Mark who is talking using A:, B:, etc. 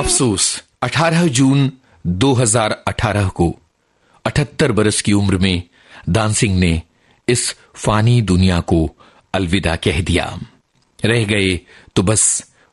A: अफसोस 18 जून 2018 को 78 बरस की उम्र में दान सिंह ने इस फानी दुनिया को अलविदा कह दिया। रह गए तो बस